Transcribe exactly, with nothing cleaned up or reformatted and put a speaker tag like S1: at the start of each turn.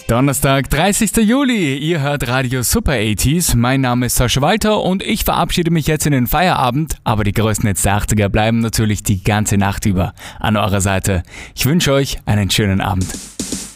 S1: Donnerstag, dreißigster Juli. Ihr hört Radio Super achtziger. Mein Name ist Sascha Walter und ich verabschiede mich jetzt in den Feierabend. Aber die größten Hits der achtziger bleiben natürlich die ganze Nacht über an eurer Seite. Ich wünsche euch einen schönen Abend.